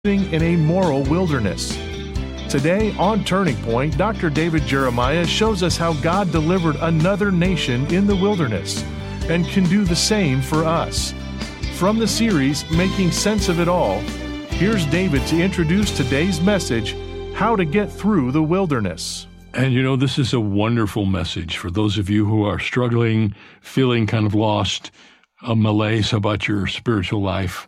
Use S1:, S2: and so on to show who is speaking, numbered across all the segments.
S1: in a moral wilderness. Today on Turning Point, Dr. David Jeremiah shows us how God delivered another nation in the wilderness and can do the same for us. From the series, Making Sense of It All, here's David to introduce today's message, How to Get Through the Wilderness.
S2: And you know, this is a wonderful message for those of you who are struggling, feeling kind of lost, a malaise about your spiritual life.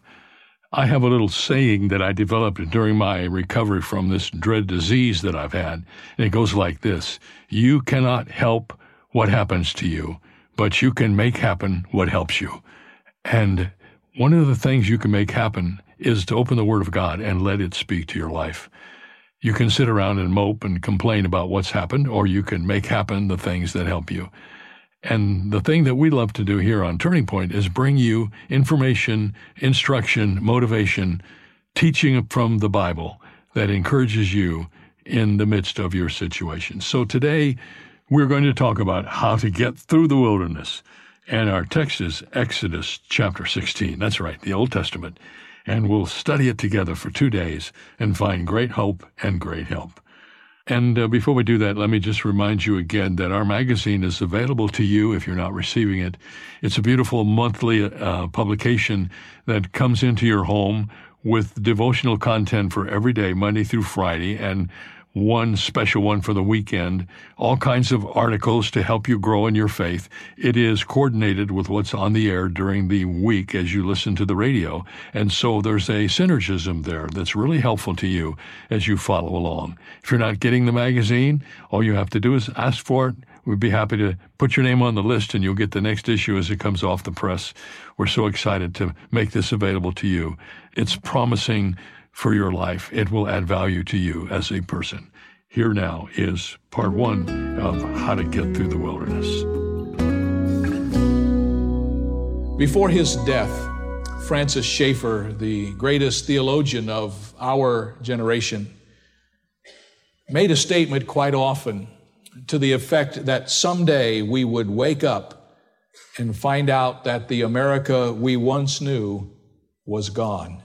S2: I have a little saying that I developed during my recovery from this dread disease that I've had, and it goes like this: you cannot help what happens to you, but you can make happen what helps you. And one of the things you can make happen is to open the Word of God and let it speak to your life. You can sit around and mope and complain about what's happened, or you can make happen the things that help you. And the thing that we love to do here on Turning Point is bring you information, instruction, motivation, teaching from the Bible that encourages you in the midst of your situation. So today, we're going to talk about how to get through the wilderness. And our text is Exodus chapter 16. That's right, the Old Testament. And we'll study it together for 2 days and find great hope and great help. And before we do that, let me just remind you again that our magazine is available to you if you're not receiving it. It's a beautiful monthly publication that comes into your home with devotional content for every day, Monday through Friday, and one special one for the weekend, all kinds of articles to help you grow in your faith. It is coordinated with what's on the air during the week as you listen to the radio. And so there's a synergism there that's really helpful to you as you follow along. If you're not getting the magazine, all you have to do is ask for it. We'd be happy to put your name on the list and you'll get the next issue as it comes off the press. We're so excited to make this available to you. It's promising for your life. It will add value to you as a person. Here now is part one of How to Get Through the Wilderness.
S3: Before his death, Francis Schaeffer, the greatest theologian of our generation, made a statement quite often to the effect that someday we would wake up and find out that the America we once knew was gone.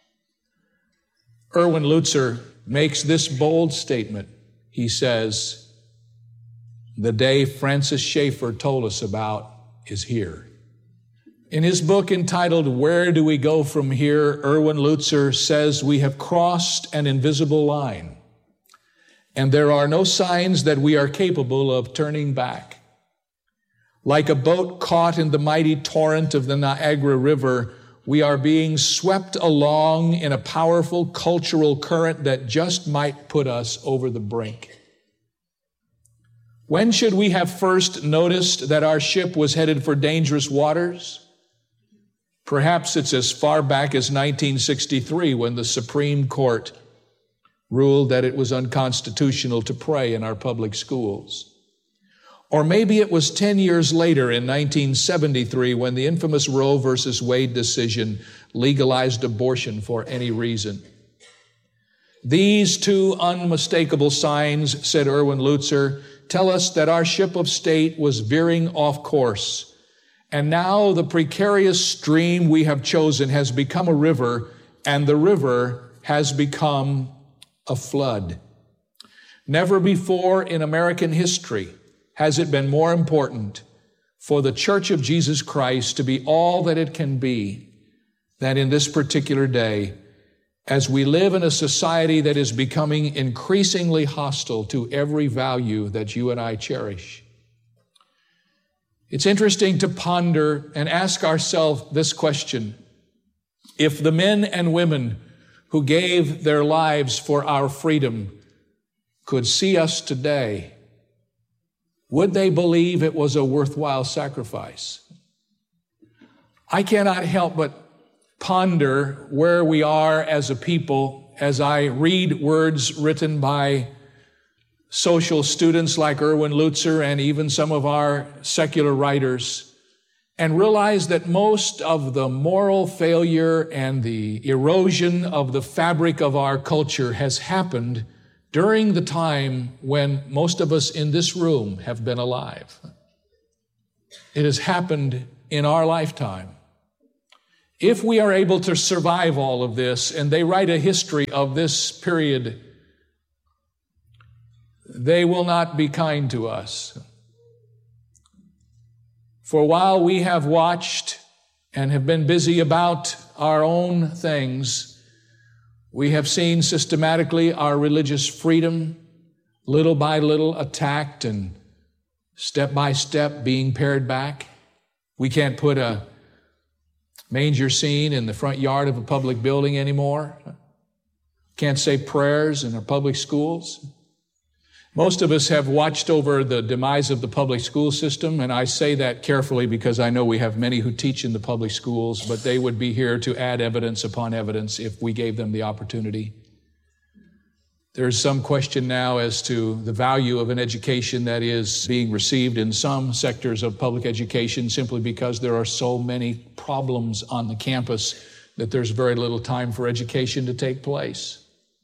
S3: Erwin Lutzer makes this bold statement. He says, the day Francis Schaeffer told us about is here. In his book entitled, Where Do We Go From Here?, Erwin Lutzer says we have crossed an invisible line, and there are no signs that we are capable of turning back. Like a boat caught in the mighty torrent of the Niagara River, we are being swept along in a powerful cultural current that just might put us over the brink. When should we have first noticed that our ship was headed for dangerous waters? Perhaps it's as far back as 1963 when the Supreme Court ruled that it was unconstitutional to pray in our public schools. Or maybe it was 10 years later in 1973 when the infamous Roe versus Wade decision legalized abortion for any reason. These two unmistakable signs, said Erwin Lutzer, tell us that our ship of state was veering off course. And now the precarious stream we have chosen has become a river, and the river has become a flood. Never before in American history has it been more important for the Church of Jesus Christ to be all that it can be than in this particular day, as we live in a society that is becoming increasingly hostile to every value that you and I cherish. It's interesting to ponder and ask ourselves this question: if the men and women who gave their lives for our freedom could see us today, would they believe it was a worthwhile sacrifice? I cannot help but ponder where we are as a people as I read words written by social students like Erwin Lutzer and even some of our secular writers, and realize that most of the moral failure and the erosion of the fabric of our culture has happened during the time when most of us in this room have been alive. It has happened in our lifetime. If we are able to survive all of this, and they write a history of this period, they will not be kind to us. For while we have watched and have been busy about our own things, we have seen systematically our religious freedom, little by little, attacked and step by step being pared back. We can't put a manger scene in the front yard of a public building anymore. Can't say prayers in our public schools. Most of us have watched over the demise of the public school system, and I say that carefully because I know we have many who teach in the public schools, but they would be here to add evidence upon evidence if we gave them the opportunity. There's some question now as to the value of an education that is being received in some sectors of public education simply because there are so many problems on the campus that there's very little time for education to take place.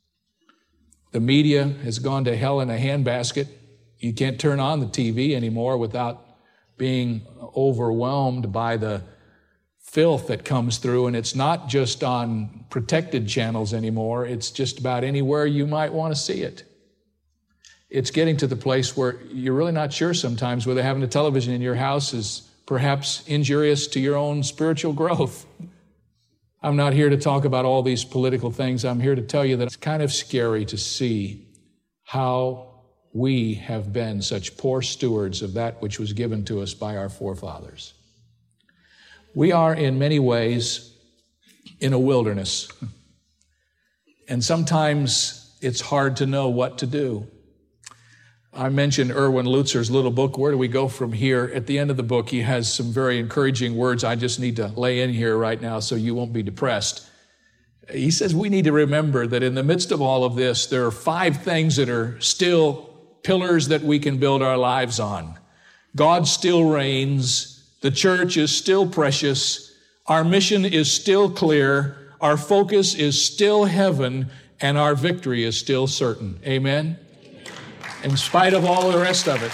S3: The media has gone to hell in a handbasket. You can't turn on the TV anymore without being overwhelmed by the filth that comes through, and it's not just on protected channels anymore. It's just about anywhere you might want to see it. It's getting to the place where you're really not sure sometimes whether having a television in your house is perhaps injurious to your own spiritual growth. I'm not here to talk about all these political things. I'm here to tell you that it's kind of scary to see how we have been such poor stewards of that which was given to us by our forefathers. We are in many ways in a wilderness, and sometimes it's hard to know what to do. I mentioned Erwin Lutzer's little book, Where Do We Go From Here? At the end of the book, he has some very encouraging words I just need to lay in here right now so you won't be depressed. He says we need to remember that in the midst of all of this, there are 5 things that are still pillars that we can build our lives on. God still reigns. The church is still precious. Our mission is still clear. Our focus is still heaven, and our victory is still certain. Amen? In spite of all the rest of it.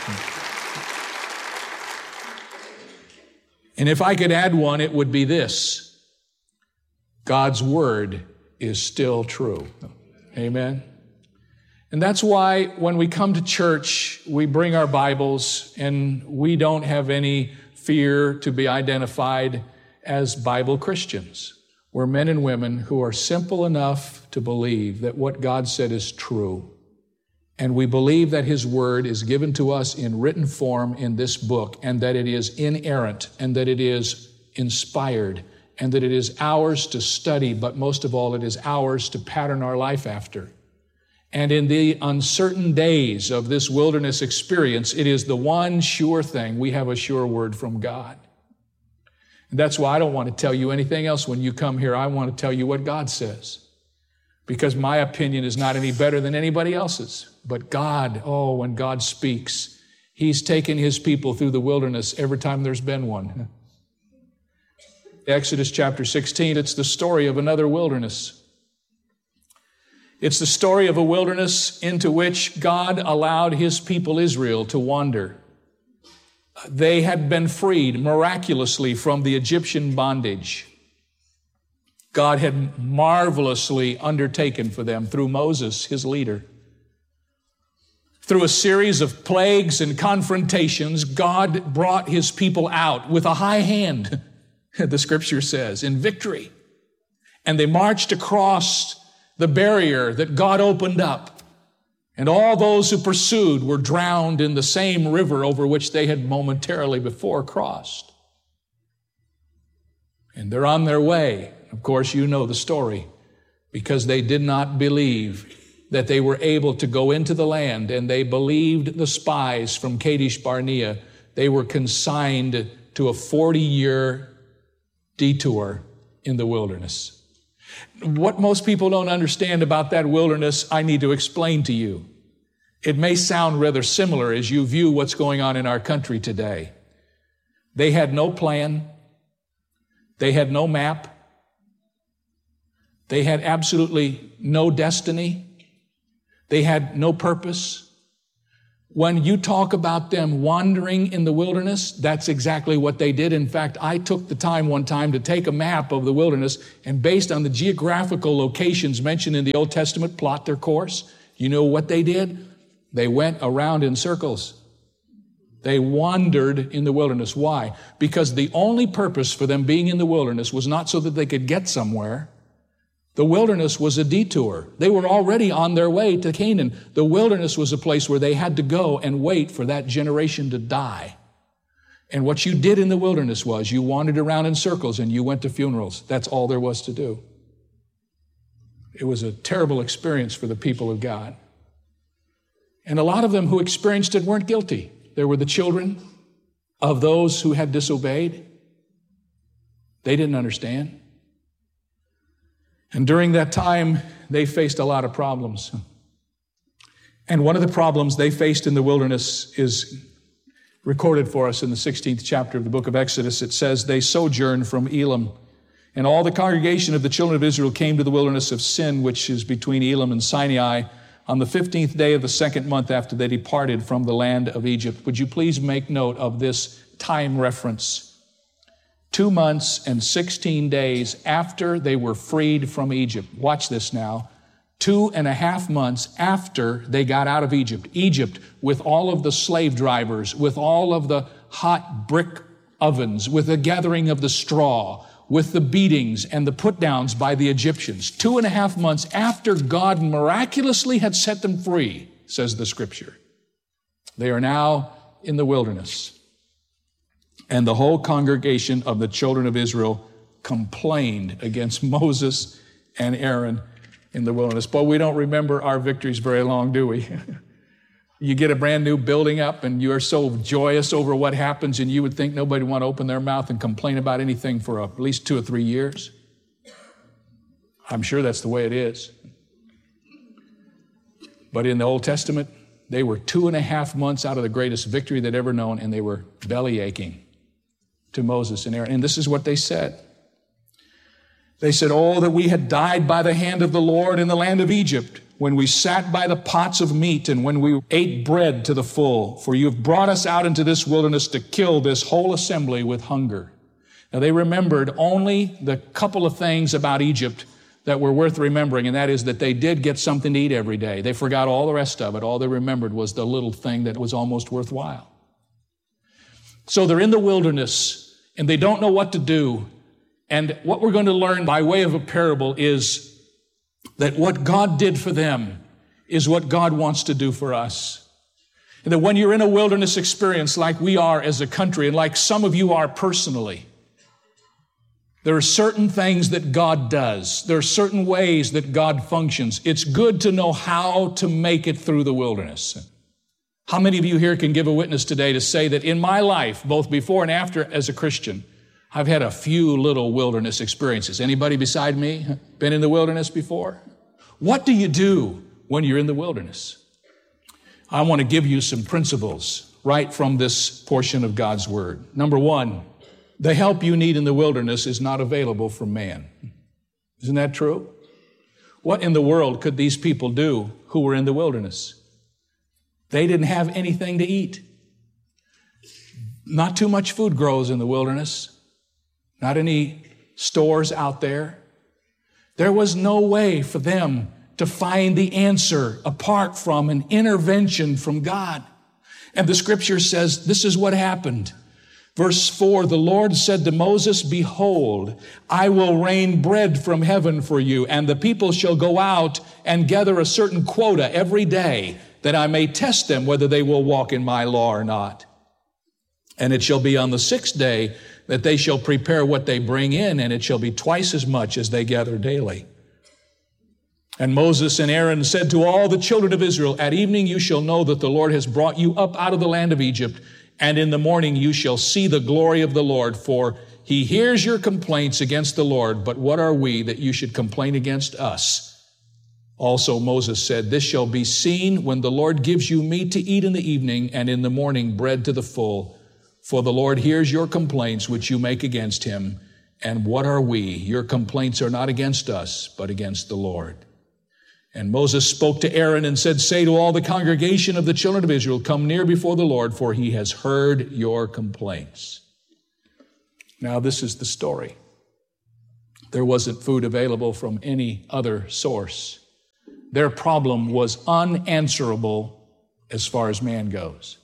S3: And if I could add one, it would be this: God's word is still true. Amen? And that's why when we come to church, we bring our Bibles, and we don't have any fear to be identified as Bible Christians. We're men and women who are simple enough to believe that what God said is true. And we believe that His Word is given to us in written form in this book, and that it is inerrant, and that it is inspired, and that it is ours to study, but most of all, it is ours to pattern our life after. And in the uncertain days of this wilderness experience, it is the one sure thing. We have a sure word from God. And that's why I don't want to tell you anything else when you come here. I want to tell you what God says, because my opinion is not any better than anybody else's. But God, when God speaks, He's taken His people through the wilderness every time there's been one. Exodus chapter 16, it's the story of another wilderness. It's the story of a wilderness into which God allowed His people Israel to wander. They had been freed miraculously from the Egyptian bondage. God had marvelously undertaken for them through Moses, His leader. Through a series of plagues and confrontations, God brought His people out with a high hand, the Scripture says, in victory. And they marched across the barrier that God opened up. And all those who pursued were drowned in the same river over which they had momentarily before crossed. And they're on their way. Of course, you know the story, because they did not believe that they were able to go into the land, and they believed the spies from Kadesh Barnea. They were consigned to a 40-year detour in the wilderness. What most people don't understand about that wilderness, I need to explain to you. It may sound rather similar as you view what's going on in our country today. They had no plan. They had no map. They had absolutely no destiny. They had no purpose. When you talk about them wandering in the wilderness, that's exactly what they did. In fact, I took the time one time to take a map of the wilderness and based on the geographical locations mentioned in the Old Testament, plot their course. You know what they did? They went around in circles. They wandered in the wilderness. Why? Because the only purpose for them being in the wilderness was not so that they could get somewhere. The wilderness was a detour. They were already on their way to Canaan. The wilderness was a place where they had to go and wait for that generation to die. And what you did in the wilderness was you wandered around in circles and you went to funerals. That's all there was to do. It was a terrible experience for the people of God. And a lot of them who experienced it weren't guilty. There were the children of those who had disobeyed. They didn't understand. And during that time, they faced a lot of problems. And one of the problems they faced in the wilderness is recorded for us in the 16th chapter of the book of Exodus. It says, they sojourned from Elim, and all the congregation of the children of Israel came to the wilderness of Sin, which is between Elim and Sinai, on the 15th day of the second month after they departed from the land of Egypt. Would you please make note of this time reference? 2 months and 16 days after they were freed from Egypt. Watch this now. 2.5 months after they got out of Egypt. Egypt, with all of the slave drivers, with all of the hot brick ovens, with the gathering of the straw, with the beatings and the put-downs by the Egyptians. 2.5 months after God miraculously had set them free, says the Scripture. They are now in the wilderness. And the whole congregation of the children of Israel complained against Moses and Aaron in the wilderness. But we don't remember our victories very long, do we? You get a brand new building up and you are so joyous over what happens and you would think nobody would want to open their mouth and complain about anything for at least 2 or 3 years. I'm sure that's the way it is. But in the Old Testament, they were 2.5 months out of the greatest victory they'd ever known, and they were belly aching to Moses and Aaron. And this is what they said. They said, oh, that we had died by the hand of the Lord in the land of Egypt, when we sat by the pots of meat and when we ate bread to the full. For you have brought us out into this wilderness to kill this whole assembly with hunger. Now they remembered only the couple of things about Egypt that were worth remembering, and that is that they did get something to eat every day. They forgot all the rest of it. All they remembered was the little thing that was almost worthwhile. So they're in the wilderness, and they don't know what to do. And what we're going to learn by way of a parable is that what God did for them is what God wants to do for us. And that when you're in a wilderness experience like we are as a country, and like some of you are personally, there are certain things that God does. There are certain ways that God functions. It's good to know how to make it through the wilderness. How many of you here can give a witness today to say that in my life, both before and after as a Christian, I've had a few little wilderness experiences? Anybody beside me been in the wilderness before? What do you do when you're in the wilderness? I want to give you some principles right from this portion of God's Word. Number one, the help you need in the wilderness is not available from man. Isn't that true? What in the world could these people do who were in the wilderness? They didn't have anything to eat. Not too much food grows in the wilderness. Not any stores out there. There was no way for them to find the answer apart from an intervention from God. And the Scripture says this is what happened. Verse 4, the Lord said to Moses, behold, I will rain bread from heaven for you, and the people shall go out and gather a certain quota every day, that I may test them whether they will walk in my law or not. And it shall be on the 6th day that they shall prepare what they bring in, and it shall be twice as much as they gather daily. And Moses and Aaron said to all the children of Israel, at evening you shall know that the Lord has brought you up out of the land of Egypt, and in the morning you shall see the glory of the Lord, for he hears your complaints against the Lord, but what are we that you should complain against us? Also Moses said, this shall be seen when the Lord gives you meat to eat in the evening, and in the morning bread to the full. For the Lord hears your complaints which you make against him. And what are we? Your complaints are not against us, but against the Lord. And Moses spoke to Aaron and said, say to all the congregation of the children of Israel, come near before the Lord, for he has heard your complaints. Now this is the story. There wasn't food available from any other source. Their problem was unanswerable as far as man goes.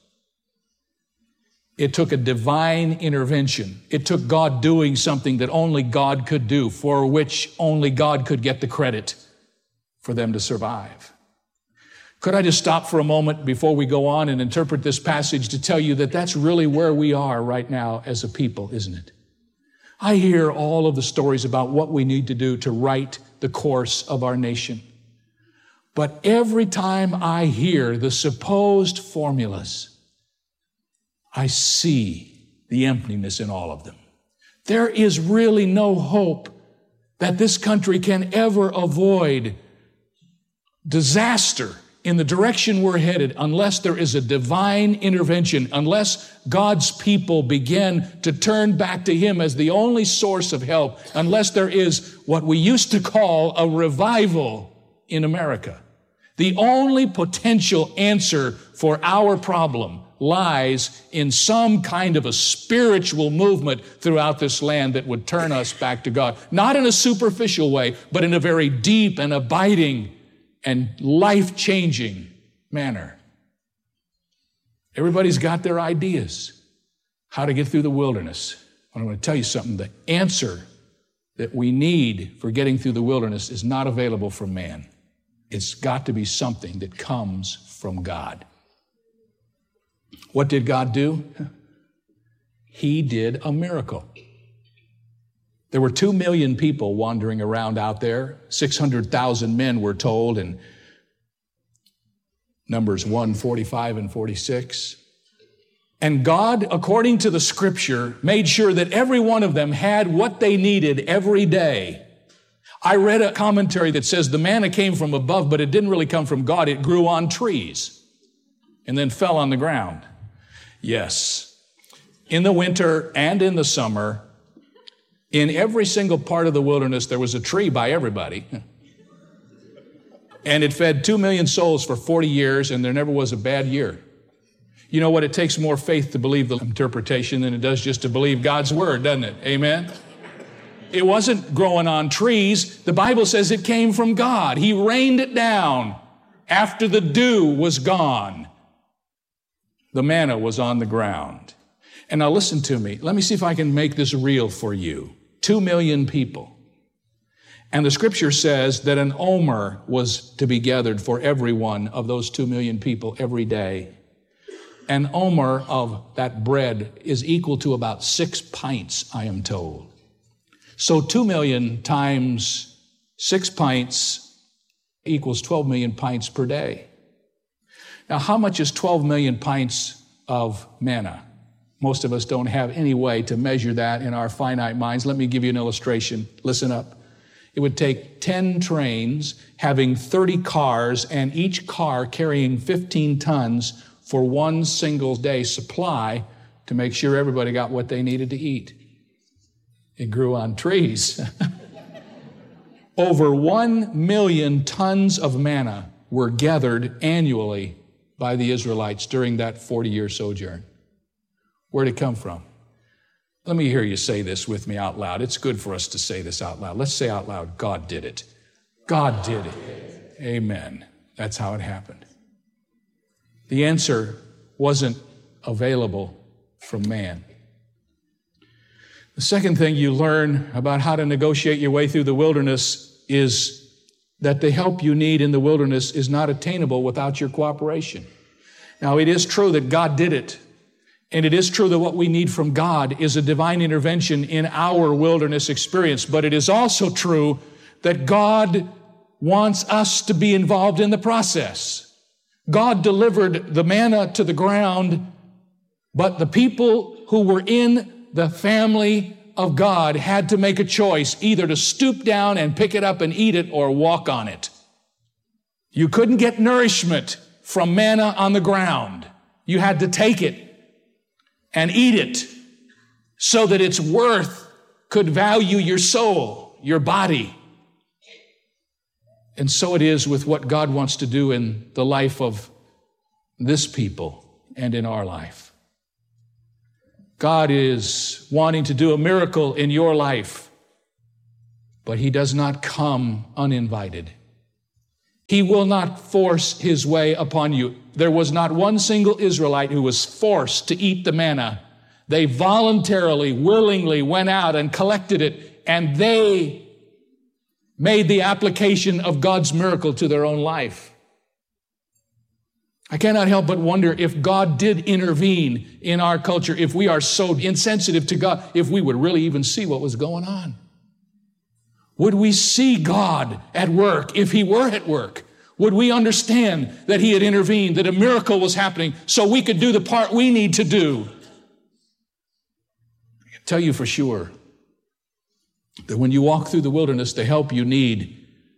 S3: It took a divine intervention. It took God doing something that only God could do, for which only God could get the credit for them to survive. Could I just stop for a moment before we go on and interpret this passage to tell you that that's really where we are right now as a people, isn't it? I hear all of the stories about what we need to do to right the course of our nation. But every time I hear the supposed formulas, I see the emptiness in all of them. There is really no hope that this country can ever avoid disaster in the direction we're headed unless there is a divine intervention, unless God's people begin to turn back to Him as the only source of help, unless there is what we used to call a revival in America. The only potential answer for our problem lies in some kind of a spiritual movement throughout this land that would turn us back to God. Not in a superficial way, but in a very deep and abiding and life-changing manner. Everybody's got their ideas how to get through the wilderness. But I'm going to tell you something. The answer that we need for getting through the wilderness is not available from man. It's got to be something that comes from God. What did God do? He did a miracle. There were 2 million people wandering around out there. 600,000 men were told in Numbers 1, 45 and 46. And God, according to the Scripture, made sure that every one of them had what they needed every day. I read a commentary that says the manna came from above, but it didn't really come from God. It grew on trees and then fell on the ground. Yes, in the winter and in the summer, in every single part of the wilderness, there was a tree by everybody. And it fed 2 million souls for 40 years, and there never was a bad year. You know what? It takes more faith to believe the interpretation than it does just to believe God's word, doesn't it? Amen? It wasn't growing on trees. The Bible says it came from God. He rained it down after the dew was gone. The manna was on the ground. And now listen to me. Let me see if I can make this real for you. 2 million people. And the Scripture says that an omer was to be gathered for every one of those 2 million people every day. An omer of that bread is equal to about 6 pints, I am told. So 2 million times 6 pints equals 12 million pints per day. Now, how much is 12 million pints of manna? Most of us don't have any way to measure that in our finite minds. Let me give you an illustration. Listen up. It would take 10 trains having 30 cars and each car carrying 15 tons for one single day supply to make sure everybody got what they needed to eat. It grew on trees. Over 1 million tons of manna were gathered annually by the Israelites during that 40-year sojourn. Where'd it come from? Let me hear you say this with me out loud. It's good for us to say this out loud. Let's say out loud, God did it. God did it. Amen. That's how it happened. The answer wasn't available from man. The second thing you learn about how to negotiate your way through the wilderness is that the help you need in the wilderness is not attainable without your cooperation. Now, it is true that God did it. And it is true that what we need from God is a divine intervention in our wilderness experience. But it is also true that God wants us to be involved in the process. God delivered the manna to the ground, but the people who were in the family of God had to make a choice, either to stoop down and pick it up and eat it or walk on it. You couldn't get nourishment from manna on the ground. You had to take it and eat it so that its worth could value your soul, your body. And so it is with what God wants to do in the life of this people and in our life. God is wanting to do a miracle in your life, but He does not come uninvited. He will not force His way upon you. There was not one single Israelite who was forced to eat the manna. They voluntarily, willingly went out and collected it, and they made the application of God's miracle to their own life. I cannot help but wonder if God did intervene in our culture, if we are so insensitive to God, if we would really even see what was going on. Would we see God at work if He were at work? Would we understand that He had intervened, that a miracle was happening so we could do the part we need to do? I can tell you for sure that when you walk through the wilderness, the help you need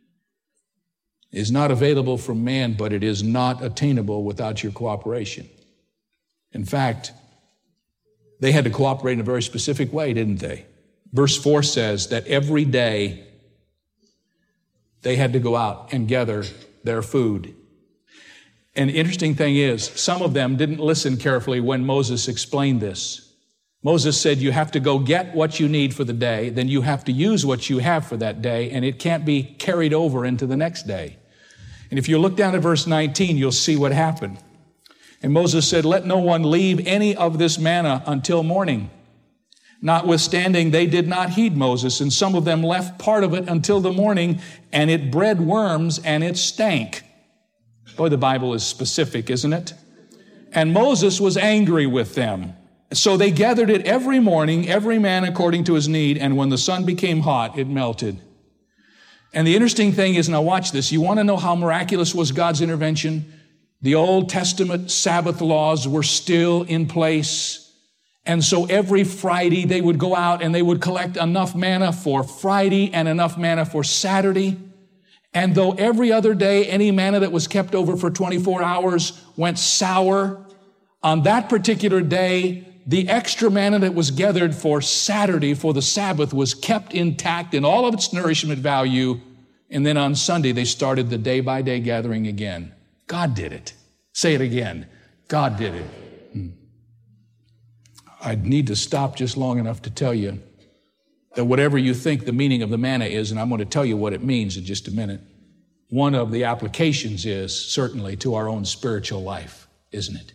S3: is not available from man, but it is not attainable without your cooperation. In fact, they had to cooperate in a very specific way, didn't they? Verse 4 says that every day they had to go out and gather their food. And the interesting thing is, some of them didn't listen carefully when Moses explained this. Moses said, you have to go get what you need for the day, then you have to use what you have for that day, and it can't be carried over into the next day. And if you look down at verse 19, you'll see what happened. And Moses said, let no one leave any of this manna until morning. Notwithstanding, they did not heed Moses, and some of them left part of it until the morning, and it bred worms and it stank. Boy, the Bible is specific, isn't it? And Moses was angry with them. So they gathered it every morning, every man according to his need, and when the sun became hot, it melted. And the interesting thing is, now watch this, you want to know how miraculous was God's intervention? The Old Testament Sabbath laws were still in place. And so every Friday they would go out and they would collect enough manna for Friday and enough manna for Saturday. And though every other day any manna that was kept over for 24 hours went sour, on that particular day, the extra manna that was gathered for Saturday, for the Sabbath, was kept intact in all of its nourishment value. And then on Sunday, they started the day-by-day gathering again. God did it. Say it again. God did it. I need to stop just long enough to tell you that whatever you think the meaning of the manna is, and I'm going to tell you what it means in just a minute, one of the applications is certainly to our own spiritual life, isn't it?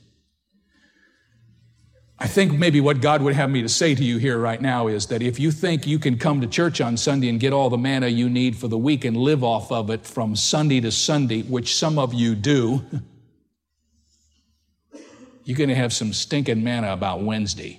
S3: I think maybe what God would have me to say to you here right now is that if you think you can come to church on Sunday and get all the manna you need for the week and live off of it from Sunday to Sunday, which some of you do, you're going to have some stinking manna about Wednesday.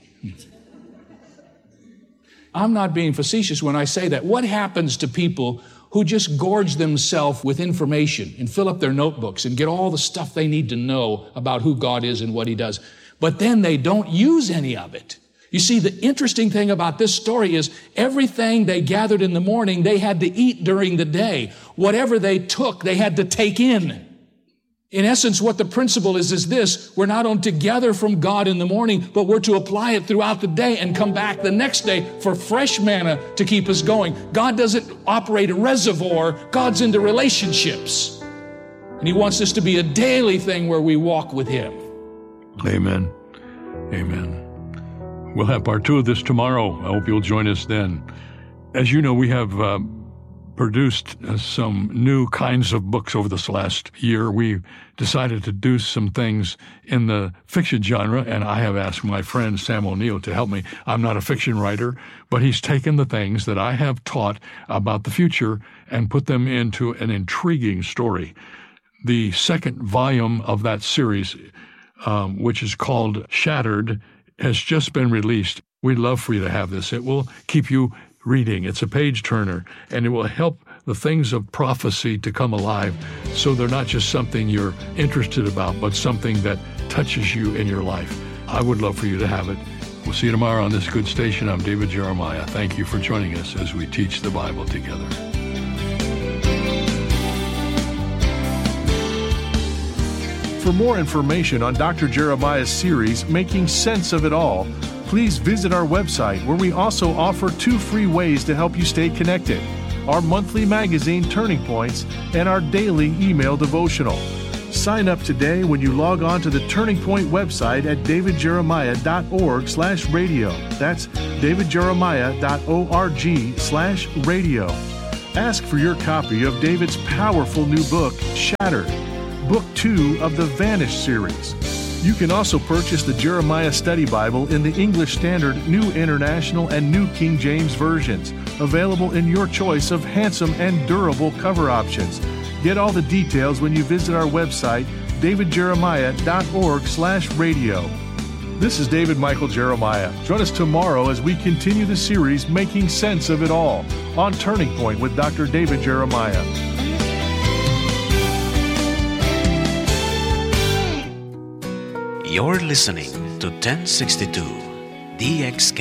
S3: I'm not being facetious when I say that. What happens to people who just gorge themselves with information and fill up their notebooks and get all the stuff they need to know about who God is and what He does, but then they don't use any of it? You see, the interesting thing about this story is everything they gathered in the morning, they had to eat during the day. Whatever they took, they had to take in. In essence, what the principle is this: we're not only to gather from God in the morning, but we're to apply it throughout the day and come back the next day for fresh manna to keep us going. God doesn't operate a reservoir. God's into relationships. And He wants this to be a daily thing where we walk with Him.
S2: Amen. Amen. We'll have part 2 of this tomorrow. I hope you'll join us then. As you know, we have produced some new kinds of books over this last year. We decided to do some things in the fiction genre, and I have asked my friend Sam O'Neill to help me. I'm not a fiction writer, but he's taken the things that I have taught about the future and put them into an intriguing story. The second volume of that series, which is called Shattered, has just been released. We'd love for you to have this. It will keep you reading. It's a page turner, and it will help the things of prophecy to come alive, so they're not just something you're interested about, but something that touches you in your life. I would love for you to have it. We'll see you tomorrow on this good station. I'm David Jeremiah. Thank you for joining us as we teach the Bible together.
S1: For more information on Dr. Jeremiah's series, Making Sense of It All, please visit our website, where we also offer 2 free ways to help you stay connected. our monthly magazine Turning Points, and our daily email devotional. Sign up today when you log on to the Turning Point website at davidjeremiah.org/radio. That's davidjeremiah.org/radio. Ask for your copy of David's powerful new book, Shattered, Book 2 of the Vanish series. You can also purchase the Jeremiah Study Bible in the English Standard, New International, and New King James versions, available in your choice of handsome and durable cover options. Get all the details when you visit our website, davidjeremiah.org/radio. This is David Michael Jeremiah. Join us tomorrow as we continue the series Making Sense of It All on Turning Point with Dr. David Jeremiah.
S4: You're listening to 1062 DX